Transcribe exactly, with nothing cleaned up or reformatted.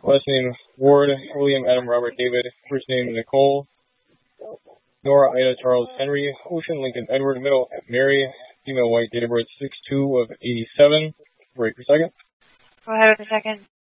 Last name Ward, William Adam Robert David, first name Nicole, Nora Ida Charles Henry, Ocean Lincoln Edward, middle Mary, female white, date of birth six two of eighty-seven. Break for second. Go ahead with the second.